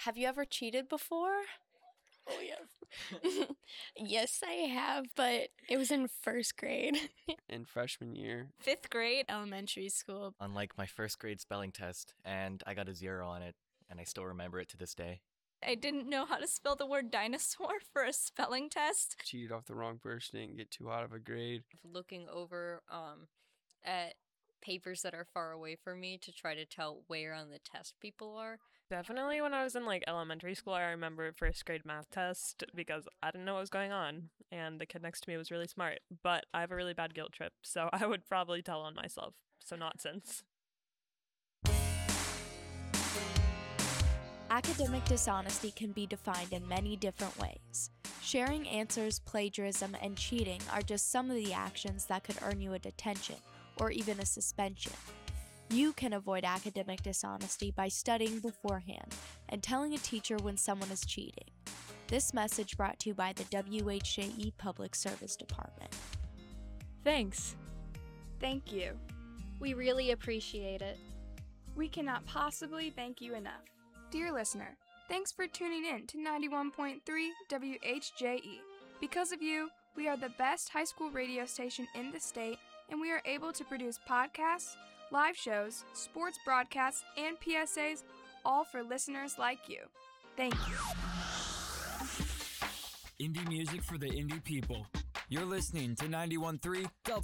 Have you ever cheated before? Oh, yes. Yes, I have, but it was in first grade. In freshman year. 5th grade, elementary school. On like my first grade spelling test, and I got a 0 on it, and I still remember it to this day. I didn't know how to spell the word dinosaur for a spelling test. Cheated off the wrong person, didn't get too out of a grade. Looking over at papers that are far away from me to try to tell where on the test people are. Definitely when I was in like elementary school, I remember first grade math test because I didn't know what was going on and the kid next to me was really smart. But I have a really bad guilt trip, so I would probably tell on myself. So not since. Academic dishonesty can be defined in many different ways. Sharing answers, plagiarism, and cheating are just some of the actions that could earn you a detention or even a suspension. You can avoid academic dishonesty by studying beforehand and telling a teacher when someone is cheating. This message brought to you by the WHJE Public Service Department. Thanks. Thank you. We really appreciate it. We cannot possibly thank you enough. Dear listener, thanks for tuning in to 91.3 WHJE. Because of you, we are the best high school radio station in the state, and we are able to produce podcasts, live shows, sports broadcasts, and PSAs, all for listeners like you. Thank you. Indie music for the indie people. You're listening to 91.3